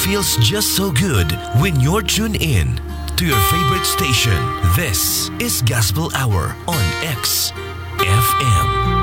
feels just so good when you're tuned in to your favorite station. This is Gospel Hour on X FM.